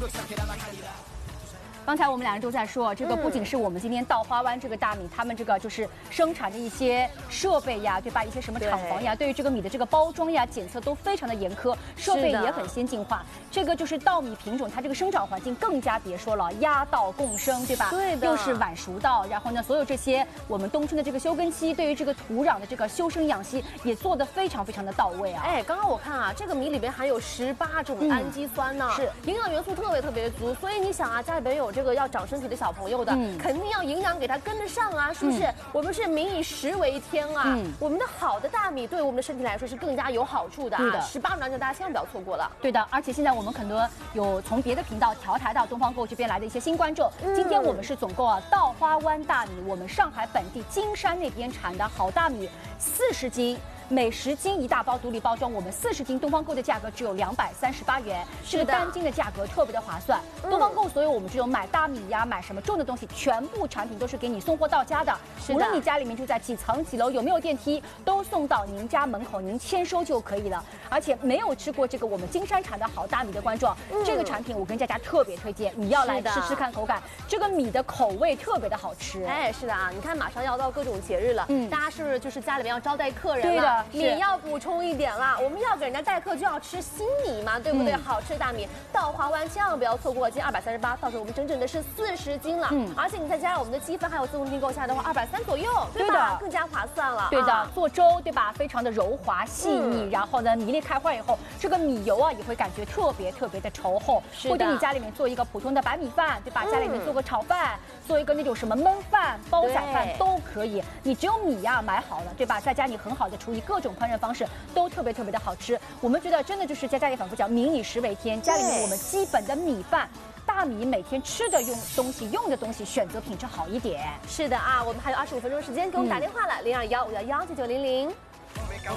刚才我们两人都在说，这个不仅是我们今天稻花湾这个大米，他们这个就是生产的一些设备呀，对吧？一些什么厂房呀，对于这个米的这个包装呀、检测都非常的严苛，设备也很先进化。这个就是稻米品种，它这个生长环境更加别说了，压稻共生，对吧？ 对的， 又是晚熟稻，然后呢，所有这些我们冬春的这个休耕期，对于这个土壤的这个修身养息也做得非常非常的到位啊。 哎，刚刚我看啊，这个米里边含有18种氨基酸呢， 是营养元素特别足，所以你想啊，家里边有这个要长身体的小朋友的，肯定要营养给他跟得上啊，是不是？我们是民以食为天啊，我们的好的大米对我们的身体来说是更加有好处的啊。18种当中，大家千万不要错过了。 对的，而且现在我们很多有从别的频道调台到东方购这边来的一些新观众，今天我们是总共稻花湾大米，我们上海本地金山那边产的好大米40斤。每10斤一大包独立包装，我们40斤东方购的价格只有238元，这个单斤的价格特别的划算。东方购所有我们这种买大米呀、买什么重的东西，全部产品都是给你送货到家的。无论你家里面住在几层几楼，有没有电梯，都送到您家门口，您签收就可以了。而且没有吃过这个我们金山产的好大米的观众，这个产品我跟佳佳特别推荐，你要来吃吃看口感。这个米的口味特别的好吃。 哎，是的啊，你看马上要到各种节日了，大家是不是就是家里面要招待客人了？ 对的。 米要补充一点啦，我们要给人家待客就要吃新米嘛，对不对？好吃的大米，稻花湾千万不要错过，今天238，到时候我们整整的是40斤了，而且你再加上我们的积分还有自动订购下来的话，230左右，对吧？更加划算了。 对的，做粥对吧？非常的柔滑细腻，然后呢，米粒开花以后，这个米油啊也会感觉特别的稠厚。或者你家里面做一个普通的白米饭，对吧？家里面做个炒饭，做一个那种什么焖饭、煲仔饭都可以。你只有米呀买好了，对吧？再加你很好的厨艺，各种烹饪方式都特别的好吃。我们觉得真的就是佳佳也反复讲，民以食为天，家里面我们基本的米饭。大米每天吃的用的东西，选择品质好一点。 是的啊，我们还有25分钟时间，给我们打电话了，0215119900。